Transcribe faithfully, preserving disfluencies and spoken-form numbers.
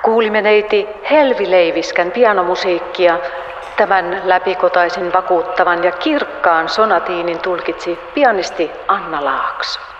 Kuulimme neiti Helvi Leiviskän pianomusiikkia. Tämän läpikotaisin vakuuttavan ja kirkkaan sonatiinin tulkitsi pianisti Anna Laakso.